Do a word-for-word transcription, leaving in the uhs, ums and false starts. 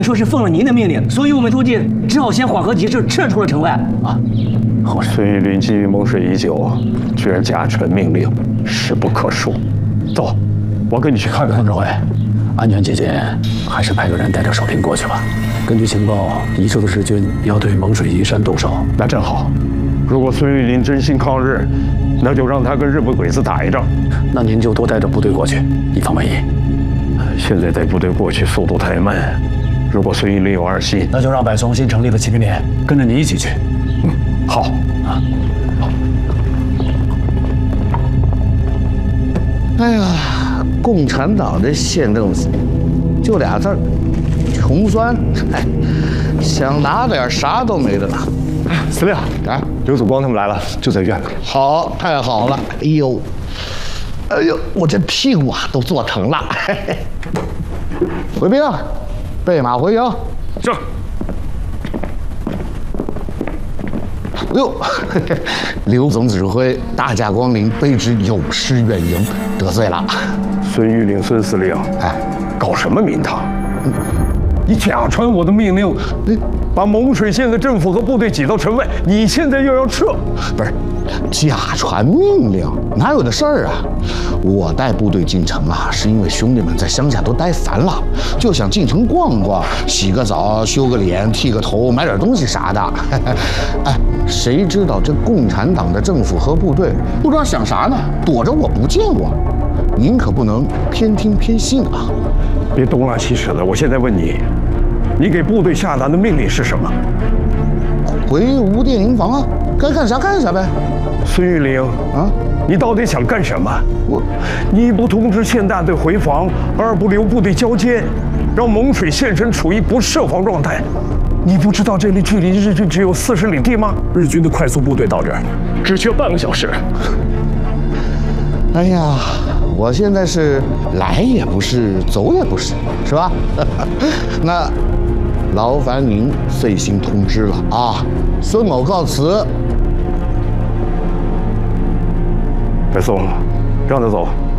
说是奉了您的命令，所以我们突进只好先缓和局势，撤出了城外。啊， 后生，孙玉林觊觎蒙水已久，居然假传命令，实不可恕。走，我跟你去看看。 方指挥，安全起见，还是派个人带着守兵过去吧。根据情报，宜州的日军要对蒙水移山动手， 那正好。如果孙玉林真心抗日，那就让他跟日本鬼子打一仗。 那您就多带着部队过去，以防万一。 现在带部队过去速度太慢。 如果孙玉林有二心， 那就让柏松新成立的骑兵连跟着你一起去。 嗯，好啊，好。 哎呀，共产党的县政府就俩字儿，穷酸。哎，想拿点啥都没得拿。 司令， 啊， 刘祖光他们来了，就在院里。 好，太好了。哎呦，哎呦，我这屁股啊都坐疼了。嘿嘿回兵。 备马回营。 是。 哎呦，刘总指挥大驾光临，卑职有失远迎，得罪了。 孙玉林，孙司令， 哎， 搞什么名堂？嗯、你假传我的命令，把蒙水县的政府和部队挤到城外，你现在又要撤？ 不是，假传命令哪有的事儿啊？ 我带部队进城啊，是因为兄弟们在乡下都待烦了，就想进城逛逛，洗个澡、修个脸、剃个头、买点东西啥的。哎，谁知道这共产党的政府和部队不知道想啥呢，躲着我不见我。您可不能偏听偏信啊！ 别东拉西扯的，我现在问你，你给部队下达的命令是什么？ 回吴店营房啊，该干啥干啥呗。 孙玉玲啊。 你到底想干什么？我，你一不通知县大队回防，二不留部队交接，让蒙水县城处于不设防状态。你不知道这里距离日军只有四十里地吗？日军的快速部队到这儿只需要半个小时。 哎呀，我现在是来也不是，走也不是，是吧？那劳烦您费心通知了啊！孙某告辞。 白松，让他走。